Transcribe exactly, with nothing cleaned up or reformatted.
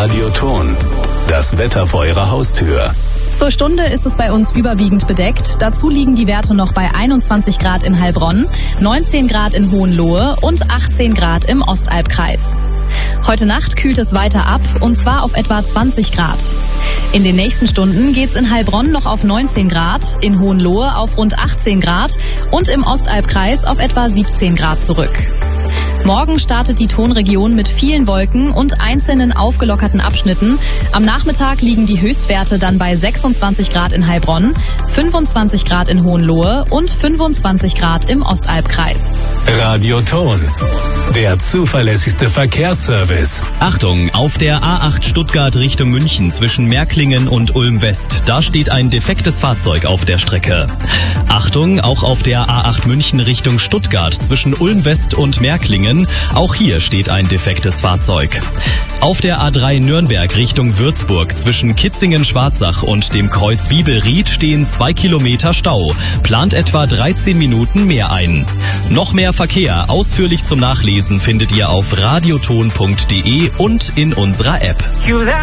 Radioton. Das Wetter vor Ihrer Haustür. Zur Stunde ist es bei uns überwiegend bedeckt. Dazu liegen die Werte noch bei einundzwanzig Grad in Heilbronn, neunzehn Grad in Hohenlohe und achtzehn Grad im Ostalbkreis. Heute Nacht kühlt es weiter ab, und zwar auf etwa zwanzig Grad. In den nächsten Stunden geht's in Heilbronn noch auf neunzehn Grad, in Hohenlohe auf rund achtzehn Grad und im Ostalbkreis auf etwa siebzehn Grad zurück. Morgen startet die Tonregion mit vielen Wolken und einzelnen aufgelockerten Abschnitten. Am Nachmittag liegen die Höchstwerte dann bei sechsundzwanzig Grad in Heilbronn, fünfundzwanzig Grad in Hohenlohe und fünfundzwanzig Grad im Ostalbkreis. Radioton, der zuverlässigste Verkehrsservice. Achtung, auf der A acht Stuttgart Richtung München zwischen Märklingen und Ulm West. Da steht ein defektes Fahrzeug auf der Strecke. Achtung, auch auf der A acht München Richtung Stuttgart zwischen Ulm West und Märklingen. Auch hier steht ein defektes Fahrzeug. Auf der A drei Nürnberg Richtung Würzburg zwischen Kitzingen-Schwarzach und dem Kreuz Bibelried stehen zwei Kilometer Stau. Plant etwa dreizehn Minuten mehr ein. Noch mehr Verkehr ausführlich zum Nachlesen findet ihr auf radioton punkt de und in unserer App.